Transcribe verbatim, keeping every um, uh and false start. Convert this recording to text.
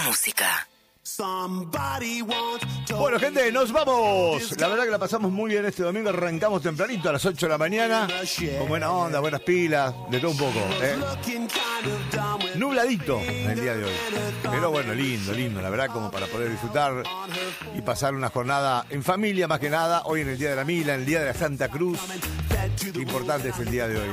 música. Bueno, gente, nos vamos. La verdad que la pasamos muy bien este domingo. Arrancamos tempranito a las ocho de la mañana. Con buena onda, buenas pilas, de todo un poco, ¿eh? Nubladito el día de hoy. Pero bueno, lindo, lindo, la verdad, como para poder disfrutar y pasar una jornada en familia más que nada. Hoy en el Día de la Mila, en el Día de la Santa Cruz. Qué importante es el día de hoy,